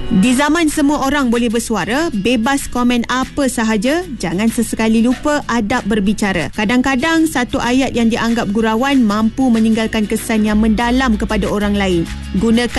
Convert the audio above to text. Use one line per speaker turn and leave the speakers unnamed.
Di zaman semua orang boleh bersuara, bebas komen apa sahaja, jangan sesekali lupa adab berbicara. Kadang-kadang satu ayat yang dianggap gurauan mampu meninggalkan kesan yang mendalam kepada orang lain. Gunakan